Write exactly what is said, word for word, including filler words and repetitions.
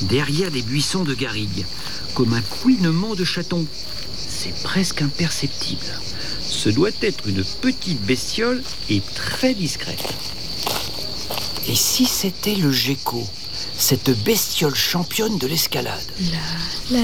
derrière les buissons de garrigues, comme un couinement de chaton. C'est presque imperceptible. Ce doit être une petite bestiole et très discrète. Et si c'était le gecko, cette bestiole championne de l'escalade ? La, la,